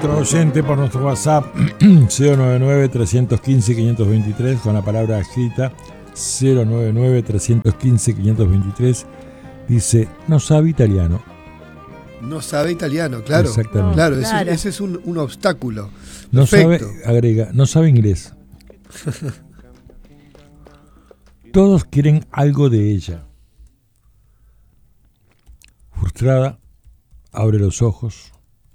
otro oyente por nuestro WhatsApp 099-315-523 con la palabra escrita 099-315-523. Dice, no sabe italiano. No sabe italiano, claro. Exactamente. Claro, ese es un obstáculo. No Perfecto. sabe, agrega, no sabe inglés. Todos quieren algo de ella. Frustrada, abre los ojos.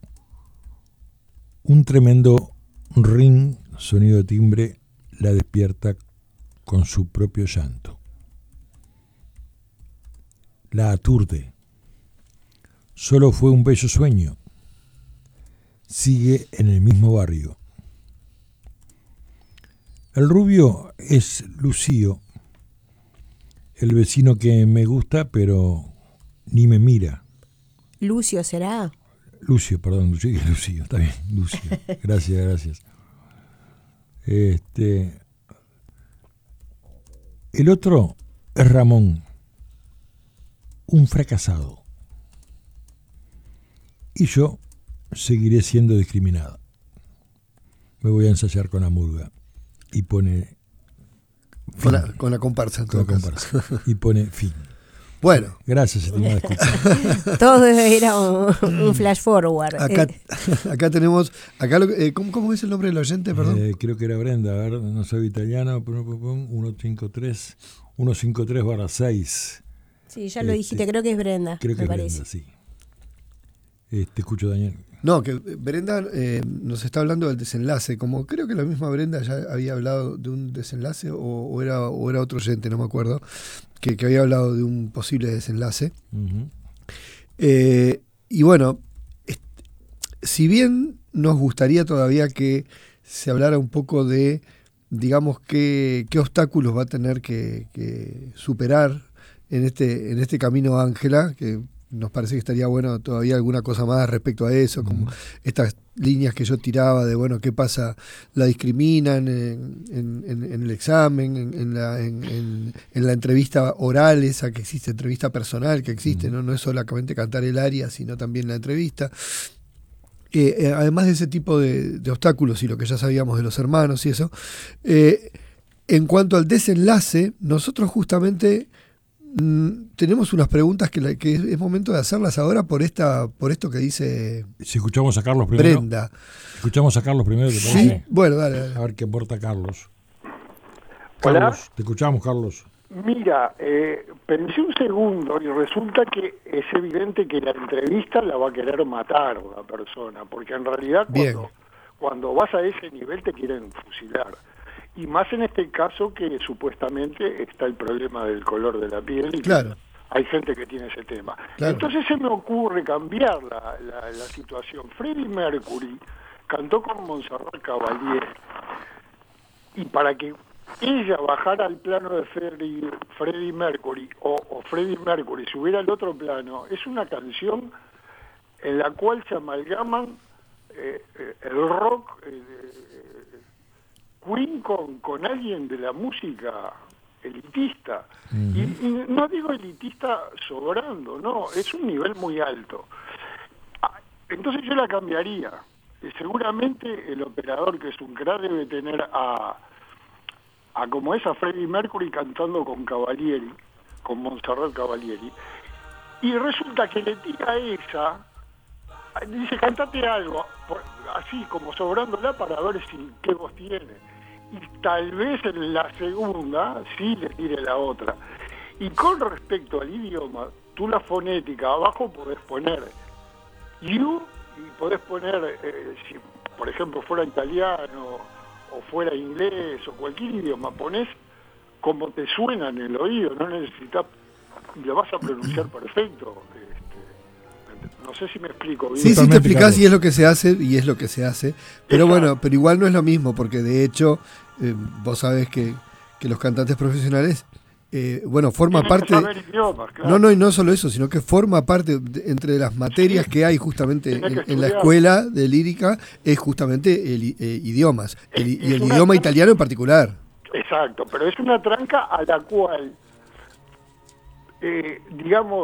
Un tremendo ring, sonido de timbre, la despierta con su propio llanto. La aturde. Solo fue un bello sueño. Sigue en el mismo barrio. El rubio es Lucio, el vecino que me gusta, pero ni me mira. ¿Lucio será? Lucio, está bien, Lucio. Gracias. El otro es Ramón, un fracasado. Y yo seguiré siendo discriminada. Me voy a ensayar con la murga. Y pone... Con la comparsa. En todo caso. Y pone fin. Bueno. Gracias, estimada escucha. Todo era un flash forward. Acá tenemos... ¿Cómo es el nombre del oyente, perdón? Creo que era Brenda. A ver, no soy italiano. 153/6. Sí, ya lo dijiste. Creo que es Brenda. Creo que me es parece. Brenda, sí. Te escucho, Daniel. No, que Brenda nos está hablando del desenlace, como creo que la misma Brenda ya había hablado de un desenlace o era otro oyente, no me acuerdo, que había hablado de un posible desenlace. Uh-huh. Y bueno, si bien nos gustaría todavía que se hablara un poco de, digamos, qué obstáculos va a tener que superar en este camino Ángela, que nos parece que estaría bueno todavía alguna cosa más respecto a eso, como estas líneas que yo tiraba de, bueno, qué pasa, la discriminan en el examen, en la entrevista oral, esa que existe, entrevista personal que existe, no es solamente cantar el aria, sino también la entrevista. Además de ese tipo de obstáculos y lo que ya sabíamos de los hermanos y eso, en cuanto al desenlace, nosotros justamente... tenemos unas preguntas que es momento de hacerlas ahora por esto que dice. Si escuchamos a Carlos primero. Brenda. Escuchamos a Carlos primero, ¿te parece? Sí, bueno, dale. A ver qué aporta Carlos. Hola. Carlos, te escuchamos, Carlos. Mira, pensé un segundo y resulta que es evidente que la entrevista la va a querer matar una persona, porque en realidad cuando vas a ese nivel te quieren fusilar. Y más en este caso que supuestamente está el problema del color de la piel y claro. Hay gente que tiene ese tema. Claro. Entonces se me ocurre cambiar la situación. Freddie Mercury cantó con Montserrat Caballé y para que ella bajara al plano de Freddie Mercury o Freddie Mercury subiera al otro plano, es una canción en la cual se amalgaman el rock Queen con alguien de la música elitista. Uh-huh. Y no digo elitista sobrando, no, es un nivel muy alto. Entonces yo la cambiaría. Seguramente el operador, que es un crack, debe tener a como es a Freddie Mercury cantando con Cavalieri, con Montserrat Caballé, y resulta que le tira esa, dice, cantate algo, así como sobrándola para ver qué voz tiene. Y tal vez en la segunda sí le tire la otra. Y con respecto al idioma, tú la fonética abajo podés poner you y podés poner, si por ejemplo fuera italiano o fuera inglés o cualquier idioma, ponés como te suena en el oído, no necesitas, y lo vas a pronunciar perfecto. No sé si me explico bien. Sí, sí te explicás y es lo que se hace, pero exacto. Bueno, pero igual no es lo mismo, porque de hecho vos sabés que los cantantes profesionales forma parte idiomas, claro. No, y no solo eso, sino que forma parte entre las materias que hay justamente en la escuela de lírica, es justamente idiomas, y el idioma italiano en particular. Exacto, pero es una tranca a la cual digamos,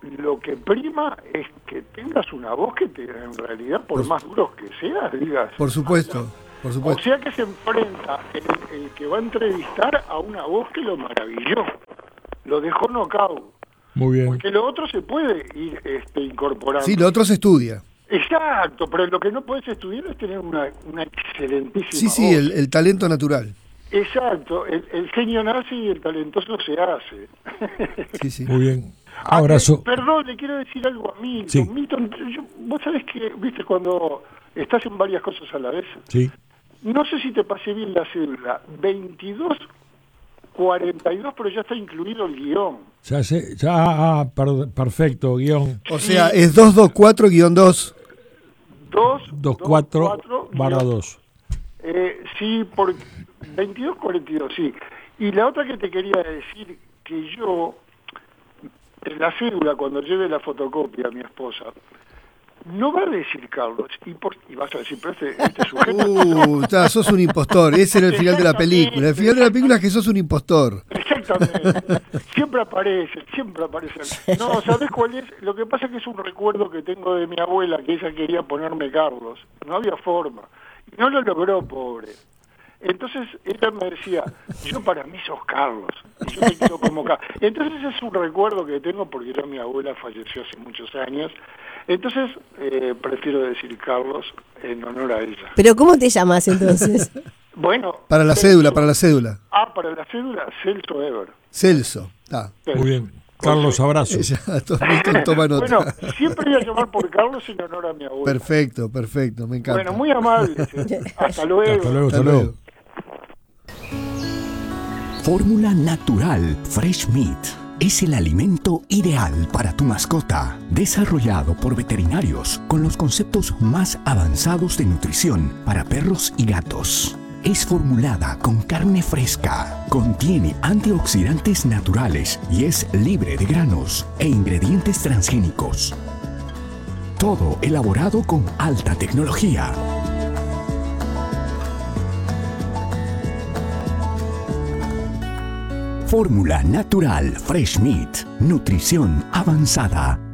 lo que prima es que tengas una voz que en realidad, por más duros que seas, digas... Por supuesto, por O supuesto. sea que se enfrenta el que va a entrevistar a una voz que lo maravilló, lo dejó knockout. Muy bien. Porque lo otro se puede ir incorporando. Sí, lo otro se estudia. Exacto, pero lo que no puedes estudiar es tener una excelentísima Sí, voz. sí, el talento natural. Exacto, el genio nace y el talentoso se hace. Sí, sí. Muy bien. Abrazo. Perdón, le quiero decir algo a Milton. Sí. Milton, vos sabés que, viste, cuando estás en varias cosas a la vez, Sí. no sé si te pasé bien la cédula, 2242, pero ya está incluido el guión. Ya sé, perfecto, guión O sea, es 224-2. 24/2. Sí, por 2242, sí. Y la otra que te quería decir, que yo, en la cédula, cuando lleve la fotocopia a mi esposa, no va a decir Carlos, y vas a decir, pero este sujeto... Sos un impostor. Ese era el final de la película. El final de la película es que sos un impostor. Exactamente. Siempre aparece. No, ¿sabés cuál es? Lo que pasa es que es un recuerdo que tengo de mi abuela, que ella quería ponerme Carlos. No había forma. Y no lo logró, pobre. Entonces ella me decía, yo para mí sos Carlos, y yo te quiero como Carlos. Entonces es un recuerdo que tengo porque ya mi abuela falleció hace muchos años. Entonces prefiero decir Carlos en honor a ella. ¿Pero cómo te llamas entonces? Bueno. Para la cédula, para la cédula. Para la cédula, Celso Ever. Celso, está. Muy bien. Carlos, abrazo. Milton toma nota. Bueno, siempre voy a llamar por Carlos en honor a mi abuela. Perfecto, me encanta. Bueno, muy amable. Hasta luego. Hasta luego. Fórmula Natural Fresh Meat es el alimento ideal para tu mascota, desarrollado por veterinarios con los conceptos más avanzados de nutrición para perros y gatos. Es formulada con carne fresca, contiene antioxidantes naturales y es libre de granos e ingredientes transgénicos. Todo elaborado con alta tecnología. Fórmula Natural Fresh Meat. Nutrición avanzada.